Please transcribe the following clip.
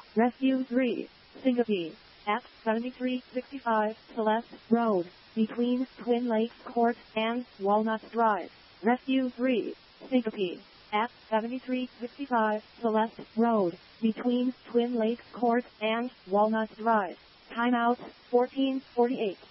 Rescue 3, Syncope, at 7365 Celeste Road, between Twin Lakes Court and Walnut Drive. Rescue 3, Syncope, at 7365 Celeste Road, between Twin Lakes Court and Walnut Drive. Timeout 1448.